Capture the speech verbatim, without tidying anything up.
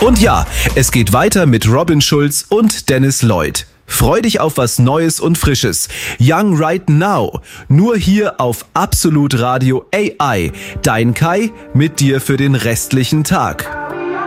Und ja, es geht weiter mit Robin Schulz und Dennis Lloyd. Freu dich auf was Neues und Frisches. Young Right Now. Nur hier auf Absolut Radio A I. Dein Kai mit dir für den restlichen Tag.